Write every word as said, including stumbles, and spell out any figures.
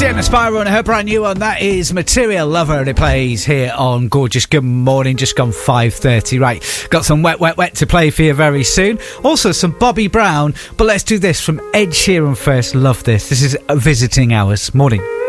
Sienna Spyro and her brand new one, that is Material Lover, and it plays here on Gorgeous Good Morning, just gone five thirty. Right, got some Wet Wet Wet to play for you very soon. Also some Bobby Brown, but let's do this from Ed Sheeran first. Love this. This is Visiting Hours. Morning.